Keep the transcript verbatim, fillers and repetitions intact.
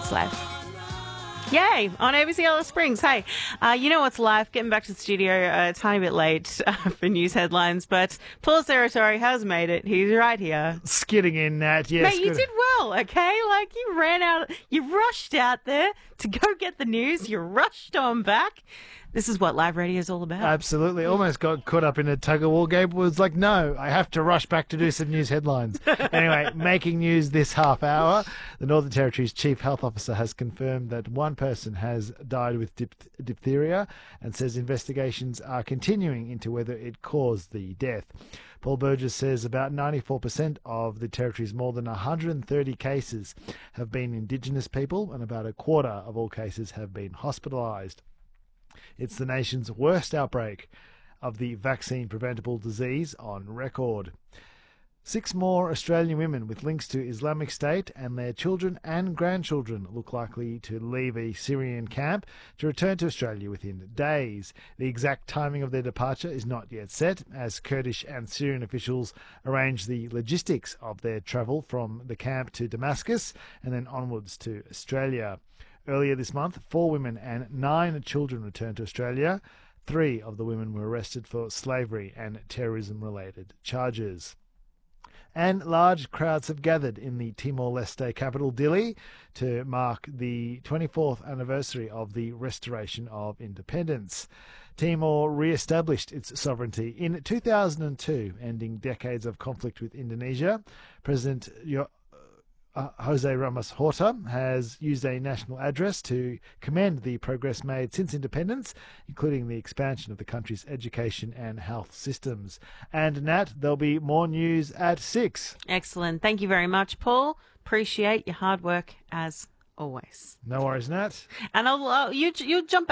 It's live. Yay, on A B C Alice Springs. Hey, uh, you know what's live? Getting back to the studio uh, a tiny bit late uh, for news headlines, but Paul Serratori has made it. He's right here. Skidding in, Nat. Yes, Mate, you good. did well, okay? Like, you ran out, you rushed out there to go get the news. You rushed on back. This is what live radio is all about. Absolutely. Almost got caught up in a tug-of-war game. Was like, no, I have to rush back to do some news headlines. Anyway, making news this half hour. The Northern Territory's Chief Health Officer has confirmed that one person has died with diph- diphtheria and says investigations are continuing into whether it caused the death. Paul Burgess says about ninety-four percent of the Territory's more than one hundred thirty cases have been Indigenous people and about a quarter of all cases have been hospitalised. It's the nation's worst outbreak of the vaccine-preventable disease on record. Six more Australian women with links to Islamic State and their children and grandchildren look likely to leave a Syrian camp to return to Australia within days. The exact timing of their departure is not yet set, as Kurdish and Syrian officials arrange the logistics of their travel from the camp to Damascus and then onwards to Australia. Earlier this month, four women and nine children returned to Australia. Three of the women were arrested for slavery and terrorism-related charges. And large crowds have gathered in the Timor-Leste capital, Dili, to mark the twenty-fourth anniversary of the restoration of independence. Timor re-established its sovereignty in two thousand two, ending decades of conflict with Indonesia. President Yo- Uh, Jose Ramos Horta has used a national address to commend the progress made since independence, including the expansion of the country's education and health systems. And Nat, there'll be more news at six. Excellent. Thank you very much, Paul. Appreciate your hard work as always. No worries, Nat. And I'll, I'll you you jump